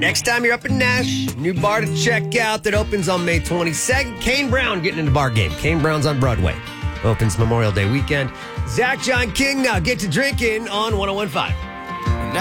Next time you're up in Nash, new bar to check out that opens on May 22nd. Kane Brown getting into bar game. Kane Brown's on Broadway. Opens Memorial Day weekend. Zach John King now get to drinking on 101.5.